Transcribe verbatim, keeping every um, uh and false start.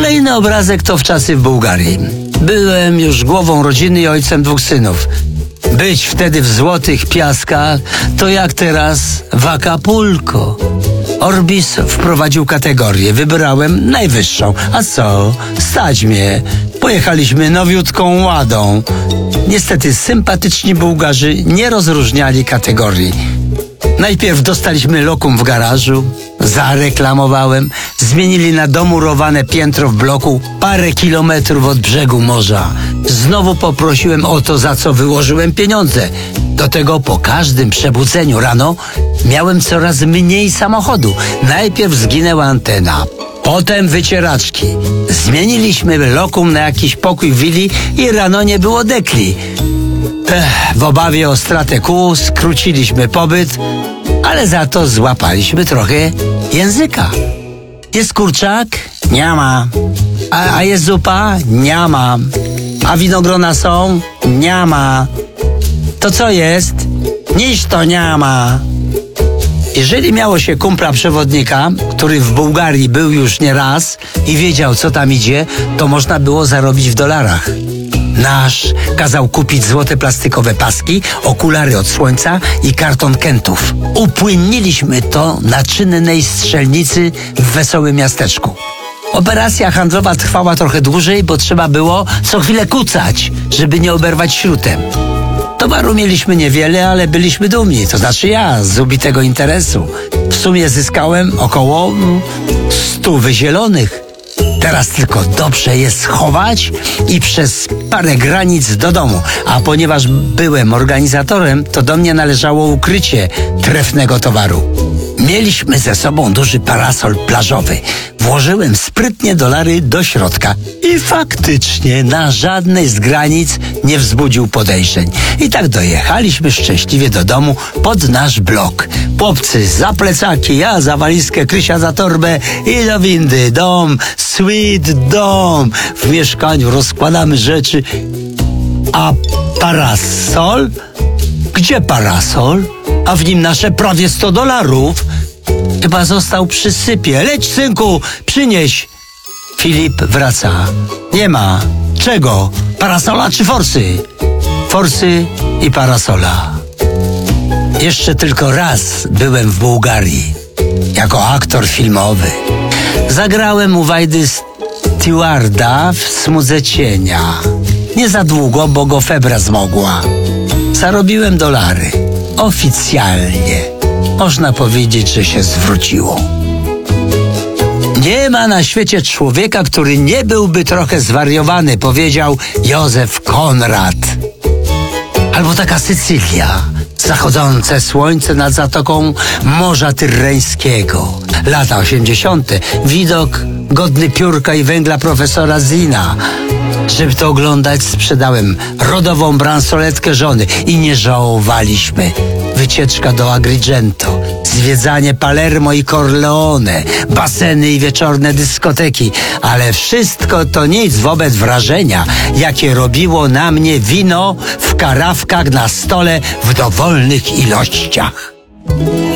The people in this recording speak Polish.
Kolejny obrazek to w czasy w Bułgarii. Byłem już głową rodziny i ojcem dwóch synów. Być wtedy w złotych piaskach to jak teraz w Acapulco. Orbis wprowadził kategorię. Wybrałem najwyższą. A co? Stać mnie. Pojechaliśmy nowiutką ładą. Niestety sympatyczni Bułgarzy nie rozróżniali kategorii. Najpierw dostaliśmy lokum w garażu, zareklamowałem, zmienili na domurowane piętro w bloku parę kilometrów od brzegu morza. Znowu poprosiłem o to, za co wyłożyłem pieniądze. Do tego po każdym przebudzeniu rano miałem coraz mniej samochodu. Najpierw zginęła antena, potem wycieraczki. Zmieniliśmy lokum na jakiś pokój w willi i rano nie było dekli. Ech, w obawie o stratę kół skróciliśmy pobyt, ale za to złapaliśmy trochę języka. Jest kurczak? Nie ma. A, a jest zupa? Nie ma. A winogrona są? Nie ma. To co jest? Nic to nie ma. Jeżeli miało się kumpla przewodnika, który w Bułgarii był już nie raz i wiedział, co tam idzie, to można było zarobić w dolarach. Nasz kazał kupić złote plastikowe paski, okulary od słońca i karton Kentów. Upłynniliśmy to na czynnej strzelnicy w wesołym miasteczku. Operacja handlowa trwała trochę dłużej, bo trzeba było co chwilę kucać, żeby nie oberwać śrutem. Towaru mieliśmy niewiele, ale byliśmy dumni, to znaczy ja, z ubitego interesu. W sumie zyskałem około stówy zielonych. Teraz tylko dobrze je schować i przez parę granic do domu. A ponieważ byłem organizatorem, to do mnie należało ukrycie trefnego towaru. Mieliśmy ze sobą duży parasol plażowy. Włożyłem sprytnie dolary do środka i faktycznie na żadnej z granic nie wzbudził podejrzeń. I tak dojechaliśmy szczęśliwie do domu pod nasz blok. Chłopcy za plecaki, ja za walizkę, Krysia za torbę i do windy. Dom, sweet dom. W mieszkaniu rozkładamy rzeczy. A parasol? Gdzie parasol? A w nim nasze prawie sto dolarów. Chyba został przy sypie. Leć, synku, przynieś. Filip wraca. Nie ma. Czego? Parasola czy forsy? Forsy i parasola. Jeszcze tylko raz byłem w Bułgarii. Jako aktor filmowy. Zagrałem u Wajdy Stewarda w Smudze cienia. Nie za długo, bo go febra zmogła. Zarobiłem dolary. Oficjalnie. Można powiedzieć, że się zwróciło. Nie ma na świecie człowieka, który nie byłby trochę zwariowany, powiedział Józef Konrad. Albo taka Sycylia, zachodzące słońce nad zatoką Morza Tyrreńskiego. Lata osiemdziesiąte. Widok godny piórka i węgla profesora Zina. Żeby to oglądać, sprzedałem rodową bransoletkę żony i nie żałowaliśmy. Wycieczka do Agrigento, zwiedzanie Palermo i Corleone, baseny i wieczorne dyskoteki, ale wszystko to nic wobec wrażenia, jakie robiło na mnie wino w karafkach na stole w dowolnych ilościach.